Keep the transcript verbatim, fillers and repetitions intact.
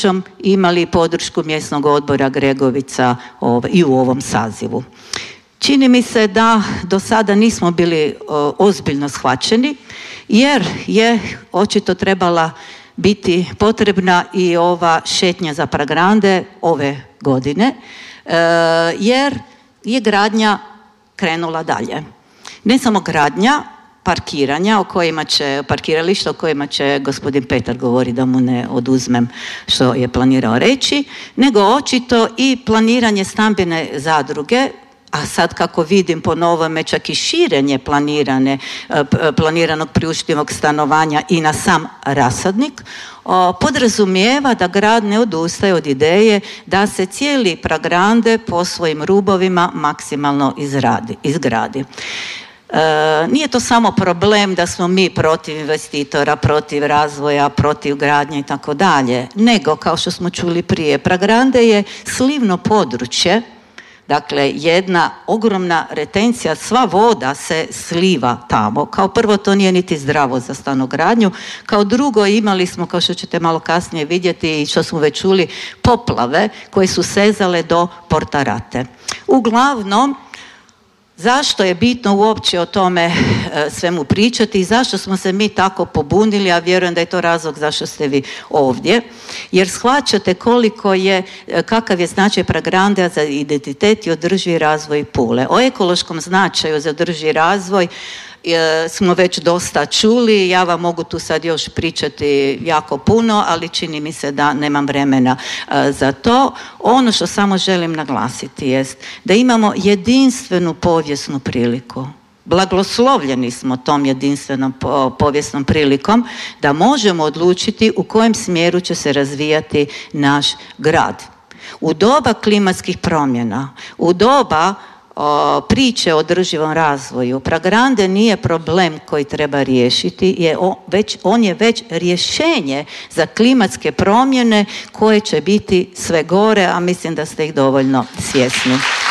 srećom imali podršku mjesnog odbora Gregovica i u ovom sazivu. Čini mi se da do sada nismo bili ozbiljno shvaćeni, jer je očito trebala biti potrebna i ova šetnja za Pragrande ove godine, jer je gradnja krenula dalje. Ne samo gradnja, parkiranja o kojima će, parkirališta o kojima će gospodin Petar govori, da mu ne oduzmem što je planirao reći, nego očito i planiranje stambene zadruge, a sad kako vidim po novome čak i širenje planirane, planiranog priuštivog stanovanja i na sam rasadnik, podrazumijeva da grad ne odustaje od ideje da se cijeli Pragrande po svojim rubovima maksimalno izradi, izgradi. E, nije to samo problem da smo mi protiv investitora, protiv razvoja, protiv gradnje i tako dalje, nego kao što smo čuli prije, Pragrande je slivno područje. Dakle, jedna ogromna retencija, sva voda se sliva tamo. Kao prvo, to nije niti zdravo za stanogradnju. Kao drugo, imali smo, kao što ćete malo kasnije vidjeti i što smo već čuli, poplave koje su sezale do Portarate. Uglavnom, zašto je bitno uopće o tome e, svemu pričati i zašto smo se mi tako pobunili, a vjerujem da je to razlog zašto ste vi ovdje, jer shvaćate koliko je, kakav je značaj Pragrandea za identitet i održivi razvoj Pule. O ekološkom značaju za održivi razvoj e, smo već dosta čuli, ja vam mogu tu sad još pričati jako puno, ali čini mi se da nemam vremena e, za to. Ono što samo želim naglasiti jest da imamo jedinstvenu povijesnu priliku. Blagoslovljeni smo tom jedinstvenom povijesnom prilikom da možemo odlučiti u kojem smjeru će se razvijati naš grad. U doba klimatskih promjena, u doba o, priče o održivom razvoju, Pragrande nije problem koji treba riješiti, je on, već, on je već rješenje za klimatske promjene koje će biti sve gore, a mislim da ste ih dovoljno svjesni.